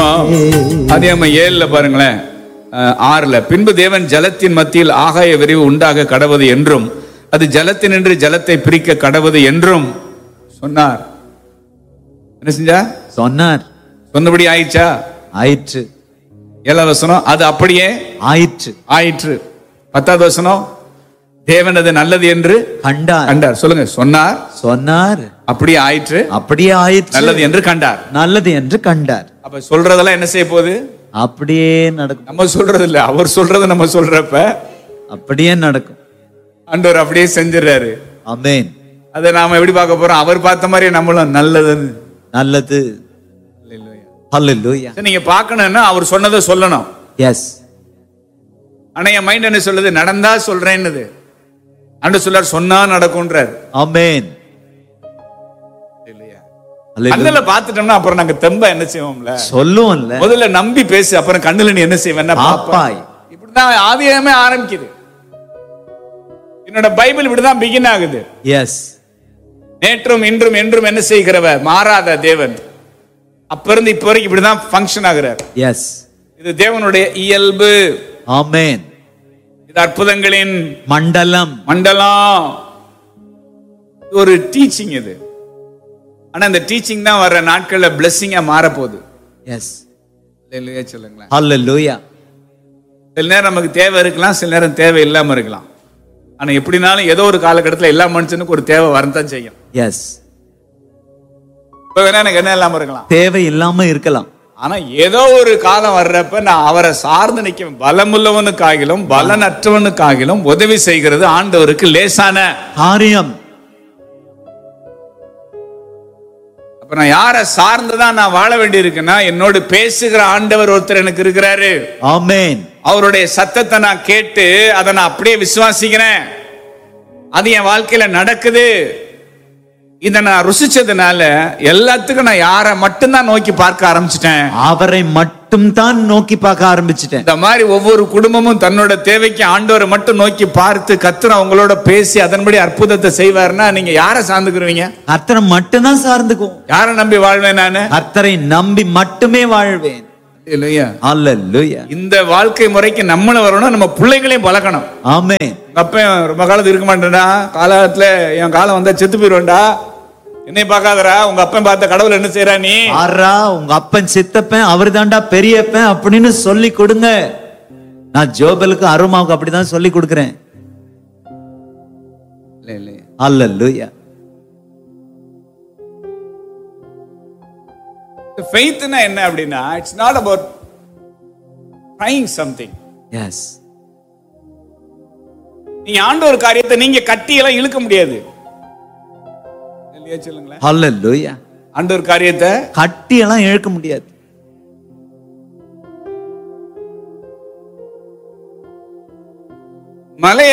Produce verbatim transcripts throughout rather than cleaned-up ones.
அதிகாரம் ஏழுல பாருங்களேன், ஆறுல, பின்பு தேவன் ஜலத்தின் மத்தியில் ஆகாய விரிவு உண்டாக கடவது என்றும் அது ஜலத்தினின்று ஜலத்தை பிரிக்க கடவது என்றும் சொன்னார். என்ன செஞ்சா? சொன்னார். சொன்னபடி ஆயிடுச்சா? ஆயிற்று. ஏழாவது வசனம், அது அப்படியே ஆயிற்று ஆயிற்று. பத்தாவது வசனம், தேவன் அது நல்லது என்று கண்டார். கண்டார். சொல்லுங்க, சொன்னார், சொன்னார், அப்படியே ஆயிற்று, அப்படியே ஆயிற்று, நல்லது என்று கண்டார். நல்லது என்று கண்டார். அப்ப சொல்றதெல்லாம் என்ன செய்ய போகுது? அப்படியே நடக்கும். நம்ம சொல்றது இல்ல, அவர் சொல்றது நம்ம சொல்றப்ப அப்படியே நடக்கும். ஆண்டவர் அப்படியே செஞ்சிடறாரு. ஆமென். அதை நாம எப்படி பார்க்க போறோம்? அவர் பார்த்த மாதிரி நம்மளும் நல்லது நல்லது. ஹல்லேலூயா. நீங்க பார்க்கணும்னா அவர் சொன்னதை சொல்லணும். எஸ். ஆனா என் மைண்ட் என்ன சொல்லுது? நடந்தா சொல்றேன்னு. ஆண்டவர் சொல்றார், சொன்னா நடக்கும்ன்றார். ஆமென். கண்ணுல பாத்துட்டோம்னா அப்புறம் நாங்க தெம்ப என்ன செய்வோம்ல, சொல்லுவோம்ல. முதல்ல நம்பி பேசு, அப்புறம் கண்ணுல நீ என்ன செய்வேன்னா பாப்பாய். இப்படிதான் ஆதியாகமே ஆரம்பிக்குது. என்னோட பைபிள் இப்படிதான் பிகின் ஆகுது. எஸ். நேற்றும் இன்றும் என்றும் என்ன செய்கிறவர்? மாறாத தேவன். அப்ப இருந்து இப்ப வரைக்கும் இப்படிதான் ஃபங்க்ஷன் ஆகுறார். எஸ். இது தேவனுடைய இயல்பு. ஆமென். இது அற்புதங்களின் மண்டலம். மண்டலம். ஒரு டீச்சிங் இது. ஆனா இந்த டீச்சிங் தான் வர்ற நாட்கள்ல பிளெஸிங்கா மாற போகுது. எஸ். ஹல்லேலூயா சொல்லுங்களேன். ஹல்லேலூயா. சில நேரம் நமக்கு தேவை இருக்கலாம், சில நேரம் தேவை இல்லாம இருக்கலாம். ஆனா எப்படினாலும் ஏதோ ஒரு காலகட்டத்தில் எல்லா மனுஷனுக்கும் ஒரு தேவை வரத்தான் செய்யும். எஸ். இப்ப வேணா எனக்கு என்ன இல்லாம இருக்கலாம், தேவை இல்லாம இருக்கலாம். ஆனா ஏதோ ஒரு காலம் வர்றப்ப நான் அவரை சார்ந்து நிற்க, பலமுள்ளவனுக்காகிலும் பலனற்றவனுக்காகிலும் உதவி செய்கிறது ஆண்டவருக்கு லேசான காரியம். அப்ப நான் யாரை சார்ந்துதான் நான் வாழ வேண்டி இருக்குன்னா, என்னோடு பேசுகிற ஆண்டவர் ஒருத்தர் எனக்கு இருக்கிறாரு. ஆமென். அவருடைய சத்தத்தை நான் கேட்டு அதை நான் அப்படியே விசுவாசிக்கிறேன். அது என் வாழ்க்கையில நடக்குது. இதை நான் ருசிச்சதுனால எல்லாத்துக்கும் நான் யாரை மட்டும்தான் நோக்கி பார்க்க ஆரம்பிச்சிட்டேன். அவரை மட்டும் தான் நோக்கி பார்க்க ஆரம்பிச்சிட்டேன். இந்த மாதிரி ஒவ்வொரு குடும்பமும் தன்னோட தேவைக்கு ஆண்டவரை மட்டும் நோக்கி பார்த்து கர்த்தர் அவங்களோட பேசி அதன்படி அற்புதத்தை செய்வார்னா நீங்க யாரை சார்ந்துக்குருவீங்க? கர்த்தரை மட்டும் தான் சார்ந்துக்கும். யாரை நம்பி வாழ்வேன்? நானு கர்த்தரை நம்பி மட்டுமே வாழ்வேன். ஹல்லேலூயா. இந்த வாழ்க்கை முறைக்கு நம்மளும் வரணும், நம்ம பிள்ளைகளையும் பழக்கணும். ஆமென். அப்ப ரொம்ப காலத்து இருக்க மாட்டேன்டா, காலத்துல என் காலம் வந்தா செத்து போயிருவேன்டா, என்னை பார்க்காதரா, உங்க அப்பன் பார்த்த கடவுள் என்ன செய்யறா நீ? ஆறா உங்க அப்பன் சித்தப்பன் அவர் தாண்டா பெரியப்பன் அப்படின்னு சொல்லி கொடுங்க. நான் ஜோபலுக்கு அருமாவுக்கு அப்படிதான் சொல்லி கொடுக்கிறேன். ஹல்லேலூயா. ஃபெய்த்னா என்ன அப்படின்னா, it's not about trying something. S. நீங்க ஆண்டவர் காரியத்தை நீங்க கட்டி எல்லாம் இழுக்க முடியாது. சொல்லுங்களேன். ஹல்லேலூயா. ஆண்டவர் காரியத்தை கட்டி எல்லாம் இழுக்க முடியாது. மலைய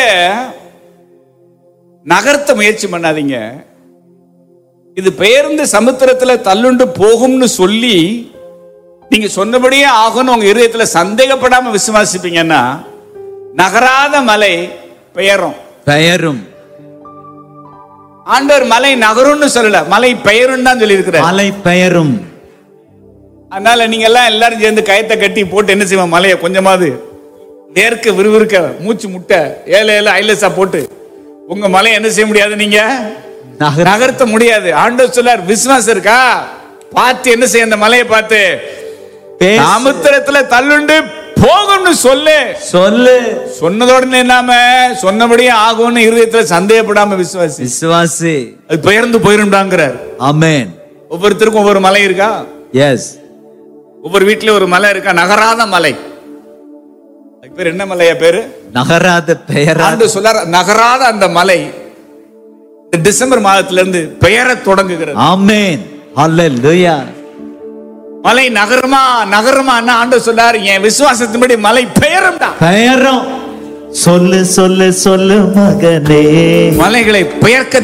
நகர்த்த முயற்சி பண்ணாதீங்க. இது பெயர்ந்து சமுத்திரத்துல தள்ளுண்டு போகும்னு சொல்லி நீங்க சொன்னபடியே ஆகும்னு உங்க இதயத்துல சந்தேகப்படாம விசுவாசிப்பீங்கன்னா நகராத மலை பெயரும். பெயரும். ஆண்டவர் மலை நகரும்னு சொல்லல, மலை பெயரும் தான் சொல்லி இருக்கிறார். மலை பெயரும். அதனால நீங்க எல்லாம் எல்லாரும் சேர்ந்து கயத்தை கட்டி போட்டு என்ன செய்வோம், மலையை கொஞ்சமாவது நேர்க்க விறுவிறுக்க மூச்சு முட்டை ஏழை ஏழை ஐலசா போட்டு உங்க மலை என்ன செய்ய முடியாது, நீங்க நகர்த்த முடியாது. ஆண்டவர் சொல்லார், விசுவாசம் இருக்கா? பார்த்து என்ன செய்ய, அந்த மலையை பார்த்து சமுத்திரத்துல தள்ளுண்டு போகும்னு சொல்லு சொல்லு சொன்னதோட இல்லாம சொன்னபடியே ஆகும்னு இருதயத்துல சந்தேகப்படாம விசுவாசி விசுவாசி அது பெயர்ந்து போயிருந்தாங்கிறார். ஆமென். ஒவ்வொருத்தருக்கும் ஒவ்வொரு மலை இருக்கா? எஸ். ஒவ்வொரு வீட்லயும் ஒரு மலை இருக்கா, நகராத மலை. அதுக்கு பேர் என்ன மலையா பேரு? நகராத பெயராத சொல்றார். நகராத அந்த மலை டிசம்பர் மாதத்துல இருந்து பெயர தொடங்குகிறது. ஆமென். ஹல்லேலூயா. மலை நகரமா நகரமா ஆண்டவர் சொல்றாரு, என் விசுவாசத்தின்படி மலை பெயரும் தான். பெயரும். சொல்லு சொல்லு சொல்லு மகனே, மலைகளை பெயர்க்க